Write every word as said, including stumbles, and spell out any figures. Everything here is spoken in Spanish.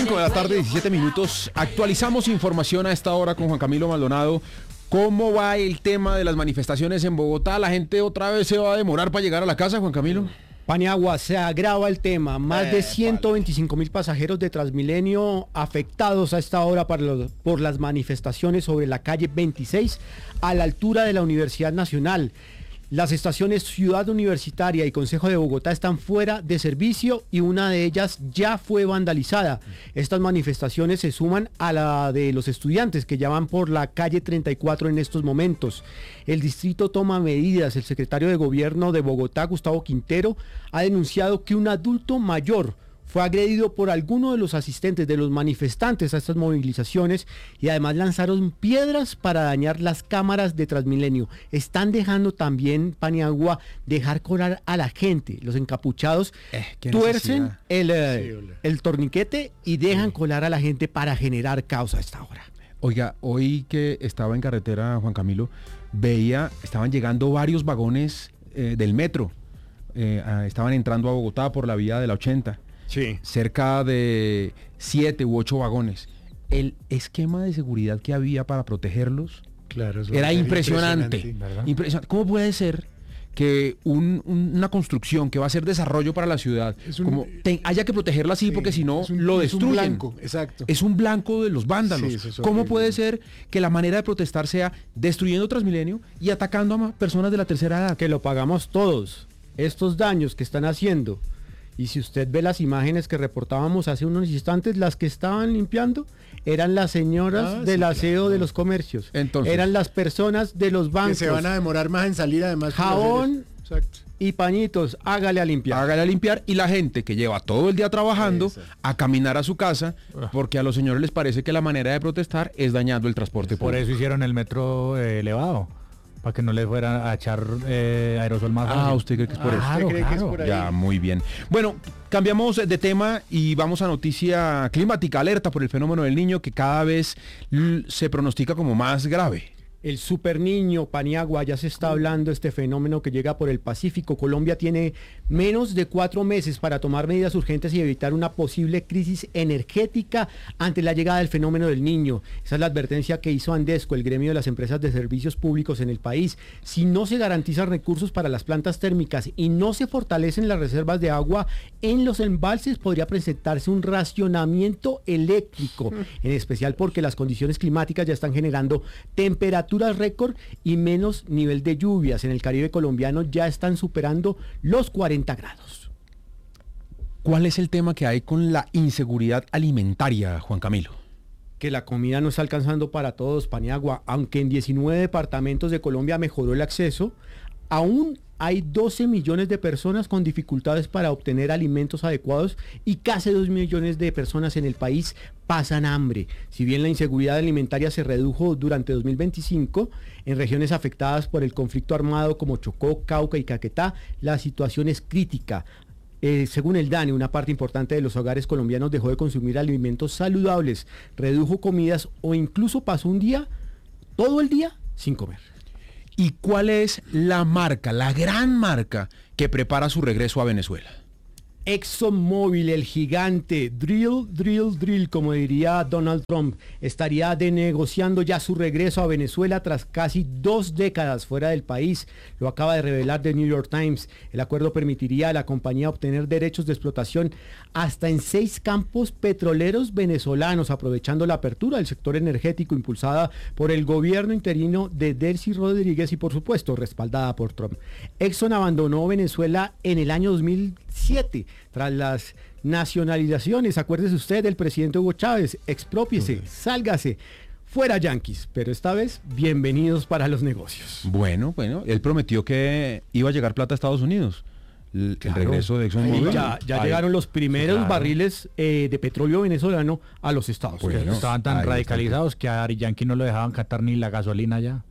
cinco de la tarde, diecisiete minutos. Actualizamos información a esta hora con Juan Camilo Maldonado. ¿Cómo va el tema de las manifestaciones en Bogotá? ¿La gente otra vez se va a demorar para llegar a la casa, Juan Camilo? Paniagua, se agrava el tema. Más eh, de ciento veinticinco mil pasajeros de Transmilenio afectados a esta hora por, los, por las manifestaciones sobre la calle veintiséis a la altura de la Universidad Nacional. Las estaciones Ciudad Universitaria y Consejo de Bogotá están fuera de servicio y una de ellas ya fue vandalizada. Estas manifestaciones se suman a la de los estudiantes que ya van por la calle treinta y cuatro en estos momentos. El distrito toma medidas. El secretario de Gobierno de Bogotá, Gustavo Quintero, ha denunciado que un adulto mayor fue agredido por alguno de los asistentes de los manifestantes a estas movilizaciones y además lanzaron piedras para dañar las cámaras de Transmilenio. Están dejando también, Paniagua, dejar colar a la gente. Los encapuchados eh, tuercen el, eh, sí, el torniquete y dejan sí. colar a la gente para generar caos a esta hora. Oiga, hoy que estaba en carretera, Juan Camilo, veía, estaban llegando varios vagones eh, del metro. Eh, estaban entrando a Bogotá por la vía de la ochenta. Sí. Cerca de siete u ocho vagones. El esquema de seguridad que había para protegerlos claro, era impresionante. Impresionante, impresionante. ¿Cómo puede ser que un, un, una construcción que va a ser desarrollo para la ciudad, un, como te, haya que protegerla así sí, porque si no lo destruyen? Es un blanco, exacto. Es un blanco de los vándalos. Sí, ¿Cómo puede ser que la manera de protestar sea destruyendo Transmilenio y atacando a personas de la tercera edad? Que lo pagamos todos. Estos daños que están haciendo. Y si usted ve las imágenes que reportábamos hace unos instantes, las que estaban limpiando eran las señoras ah, del sí, aseo claro. de los comercios. Entonces, eran las personas de los bancos. Que se van a demorar más en salir además. Jabón y pañitos, hágale a limpiar. Hágale a limpiar y la gente que lleva todo el día trabajando Eso. a caminar a su casa, porque a los señores les parece que la manera de protestar es dañando el transporte público. Por eso hicieron el metro eh, elevado. Para que no les fuera a echar eh, aerosol más fácil. Ah, ¿usted cree que es por ah, eso? ¿Usted cree claro. que es por ahí? Ya, muy bien. Bueno, cambiamos de tema y vamos a noticia climática. Alerta por el fenómeno del Niño que cada vez se pronostica como más grave. El super niño, Paniagua, ya se está hablando este fenómeno que llega por el Pacífico. Colombia tiene menos de cuatro meses para tomar medidas urgentes y evitar una posible crisis energética ante la llegada del fenómeno del Niño. Esa es la advertencia que hizo Andesco, el gremio de las empresas de servicios públicos en el país. Si no se garantizan recursos para las plantas térmicas y no se fortalecen las reservas de agua en los embalses, podría presentarse un racionamiento eléctrico, en especial porque las condiciones climáticas ya están generando temperaturas récord y menos nivel de lluvias. En el Caribe colombiano ya están superando los cuarenta grados. ¿Cuál es el tema que hay con la inseguridad alimentaria, Juan Camilo? Que la comida no está alcanzando para todos, Paniagua. Aunque en diecinueve departamentos de Colombia mejoró el acceso, aún hay doce millones de personas con dificultades para obtener alimentos adecuados y casi dos millones de personas en el país pasan hambre. Si bien la inseguridad alimentaria se redujo durante dos mil veinticinco, en regiones afectadas por el conflicto armado como Chocó, Cauca y Caquetá, la situación es crítica. Eh, según el DANE, una parte importante de los hogares colombianos dejó de consumir alimentos saludables, redujo comidas o incluso pasó un día, todo el día, sin comer. ¿Y cuál es la marca, la gran marca que prepara su regreso a Venezuela? ExxonMobil, el gigante, drill, drill, drill, como diría Donald Trump, estaría denegociando ya su regreso a Venezuela tras casi dos décadas fuera del país. Lo acaba de revelar The New York Times. El acuerdo permitiría a la compañía obtener derechos de explotación hasta en seis campos petroleros venezolanos, aprovechando la apertura del sector energético impulsada por el gobierno interino de Delcy Rodríguez y, por supuesto, respaldada por Trump. Exxon abandonó Venezuela en el año dos mil siete tras las nacionalizaciones. Acuérdese usted del presidente Hugo Chávez, exprópiese, sálgase, fuera yanquis, pero esta vez bienvenidos para los negocios. Bueno, bueno, él prometió que iba a llegar plata a Estados Unidos. El, claro. el regreso de ExxonMobil. Ya, ya llegaron los primeros claro. barriles eh, de petróleo venezolano a los Estados Unidos. Bueno, estaban tan radicalizados que a Ari Yankee no lo dejaban catar ni la gasolina ya.